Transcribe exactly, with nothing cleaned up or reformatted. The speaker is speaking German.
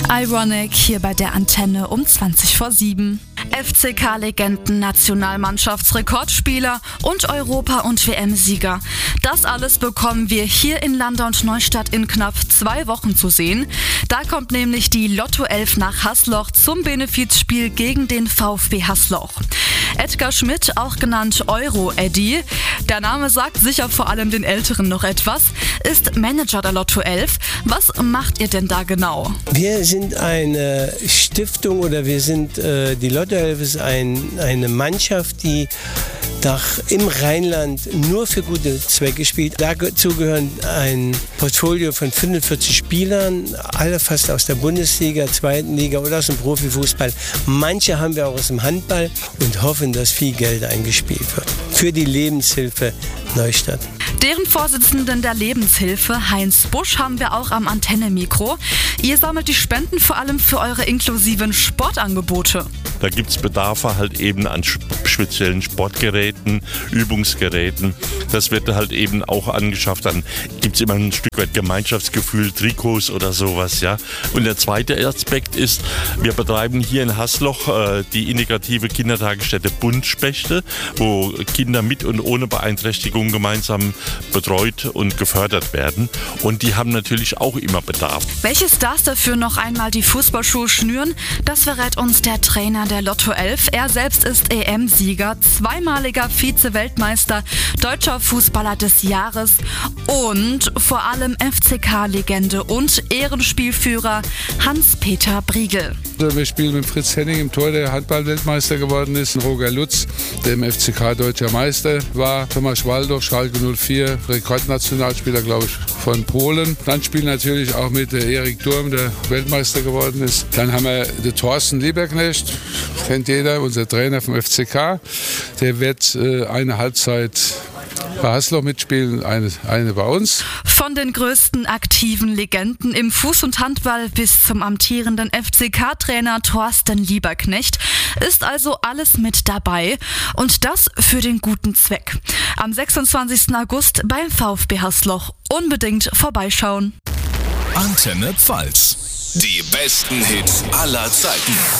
Ironic hier bei der Antenne um zwanzig vor sieben. F C K-Legenden, Nationalmannschaftsrekordspieler und Europa- und W M-Sieger. Das alles bekommen wir hier in Landau und Neustadt in knapp zwei Wochen zu sehen. Da kommt nämlich die Lotto elf nach Hasloch zum Benefizspiel gegen den VfB Hasloch. Edgar Schmidt, auch genannt Euro-Eddy, der Name sagt sicher vor allem den Älteren noch etwas, ist Manager der Lotto elf. Was macht ihr denn da genau? Wir sind eine Stiftung oder wir sind, äh, die Lotto elf ist ein, eine Mannschaft, die Nach, im Rheinland nur für gute Zwecke spielt. Dazu gehören ein Portfolio von fünfundvierzig Spielern, alle fast aus der Bundesliga, zweiten Liga oder aus dem Profifußball. Manche haben wir auch aus dem Handball und hoffen, dass viel Geld eingespielt wird. Für die Lebenshilfe Neustadt. Deren Vorsitzenden der Lebenshilfe, Heinz Busch, haben wir auch am Antenne-Mikro. Ihr sammelt die Spenden vor allem für eure inklusiven Sportangebote. Da gibt es Bedarfe halt eben an speziellen Sportgeräten, Übungsgeräten. Das wird halt eben auch angeschafft. Dann gibt es immer ein Stück weit Gemeinschaftsgefühl, Trikots oder sowas. Ja. Und der zweite Aspekt ist, wir betreiben hier in Hasloch äh, die integrative Kindertagesstätte Buntspechte, wo Kinder mit und ohne Beeinträchtigung gemeinsam betreut und gefördert werden. Und die haben natürlich auch immer Bedarf. Welche Stars dafür noch einmal die Fußballschuhe schnüren, das verrät uns der Trainer der Lotto elf. Er selbst ist E M-Sieger, zweimaliger Vize-Weltmeister, deutscher Fußballer des Jahres und vor allem F C K-Legende und Ehrenspielführer Hans-Peter Briegel. Wir spielen mit Fritz Henning im Tor, der Handball-Weltmeister geworden ist, Roger Lutz, der im F C K deutscher Meister war, Thomas Waldorf, Schalke null vier, Rekordnationalspieler, glaube ich, von Polen. Dann spielen natürlich auch mit der Erik Durm, der Weltmeister geworden ist. Dann haben wir den Thorsten Lieberknecht, kennt jeder, unser Trainer vom F C K. Der wird äh, eine Halbzeit bei Hasloch mitspielen, eine, eine bei uns. Von den größten aktiven Legenden im Fuß- und Handball bis zum amtierenden F C K-Trainer Thorsten Lieberknecht ist also alles mit dabei und das für den guten Zweck. Am sechsundzwanzigsten August beim VfB Hasloch unbedingt vorbeischauen. Antenne Pfalz. Die besten Hits aller Zeiten.